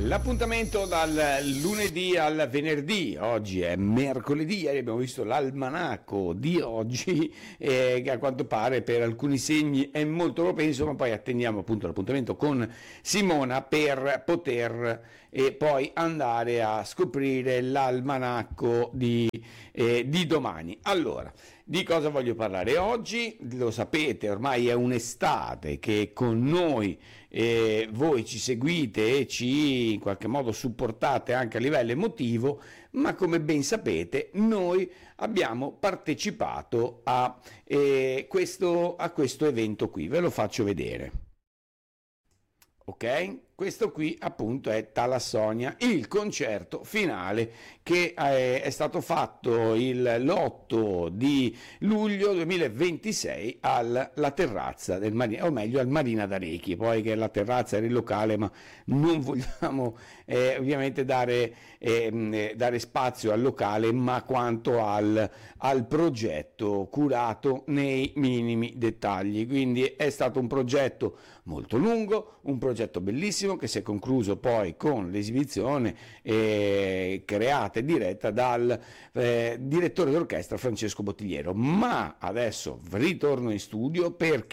L'appuntamento dal lunedì al venerdì, oggi è mercoledì, ieri abbiamo visto l'almanacco di oggi che a quanto pare per alcuni segni è molto propenso, ma poi attendiamo appunto l'appuntamento con Simona per poter poi andare a scoprire l'almanacco di domani. Allora, di cosa voglio parlare oggi? Lo sapete, ormai è un'estate che con noi voi ci seguite e ci in qualche modo supportate anche a livello emotivo, ma come ben sapete noi abbiamo partecipato a questo evento qui, ve lo faccio vedere. Ok? Questo qui appunto è Talassonia, il concerto finale che è stato fatto l'8 di luglio 2026 alla terrazza del Marina, o meglio al Marina d'Arechi, poi che la terrazza era il locale, ma non vogliamo ovviamente dare spazio al locale, ma quanto al progetto curato nei minimi dettagli. Quindi è stato un progetto molto lungo, un progetto bellissimo che si è concluso poi con l'esibizione creata e diretta dal direttore d'orchestra Francesco Bottigliero. Ma adesso ritorno in studio perché